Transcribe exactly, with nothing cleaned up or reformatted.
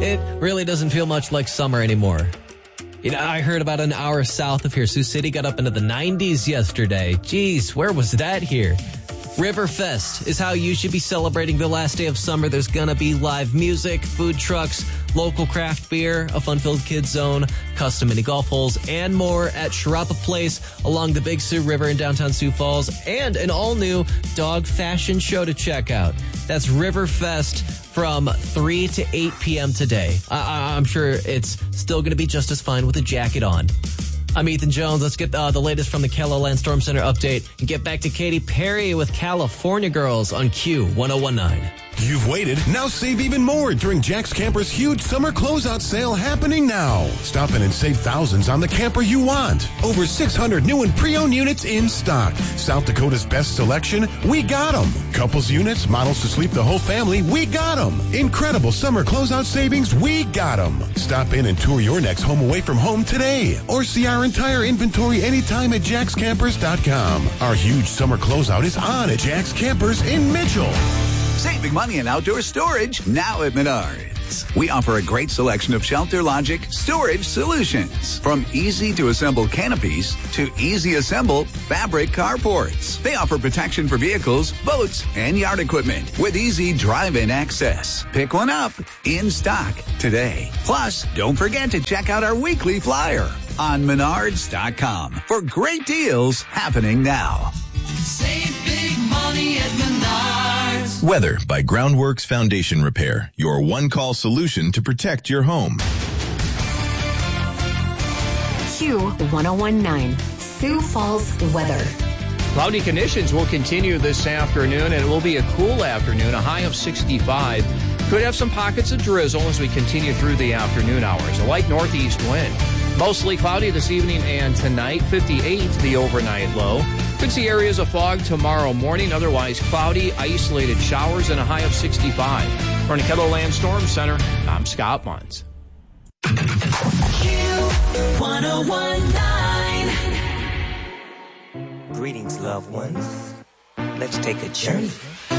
It really doesn't feel much like summer anymore. You know, I heard about an hour south of here, Sioux City got up into the nineties yesterday. Jeez, where was that here? Riverfest is how you should be celebrating the last day of summer. There's gonna be live music, food trucks, local craft beer, a fun-filled kids zone, custom mini golf holes, and more at Sharapa Place along the Big Sioux River in downtown Sioux Falls, and an all-new dog fashion show to check out. That's Riverfest from three to eight p.m. today. I- I'm sure it's still going to be just as fine with a jacket on. I'm Ethan Jones. Let's get uh, the latest from the KELOLAND Storm Center update and get back to Katy Perry with California Girls on Q one oh one nine. You've waited. Now save even more during Jack's Camper's huge summer closeout sale happening now. Stop in and save thousands on the camper you want. Over six hundred new and pre-owned units in stock. South Dakota's best selection, we got them. Couples units, models to sleep the whole family, we got them. Incredible summer closeout savings, we got them. Stop in and tour your next home away from home today. Or see our entire inventory anytime at jacks campers dot com. Our huge summer closeout is on at Jack's Campers in Mitchell. Save big money in outdoor storage now at Menards. We offer a great selection of Shelter Logic storage solutions. From easy-to-assemble canopies to easy-assemble fabric carports. They offer protection for vehicles, boats, and yard equipment with easy drive-in access. Pick one up in stock today. Plus, don't forget to check out our weekly flyer on menards dot com for great deals happening now. Save big money at Menards. Weather by Groundworks Foundation Repair, your one-call solution to protect your home. Q one oh one nine, Sioux Falls weather. Cloudy conditions will continue this afternoon, and it will be a cool afternoon, a high of sixty-five. Could have some pockets of drizzle as we continue through the afternoon hours. A light northeast wind. Mostly cloudy this evening and tonight, fifty-eight the overnight low. Could see areas of fog tomorrow morning, otherwise cloudy, isolated showers, and a high of sixty-five. From the KELOLAND Storm Center, I'm Scott Munz. Q one oh one nine. Greetings, loved ones. Let's take a journey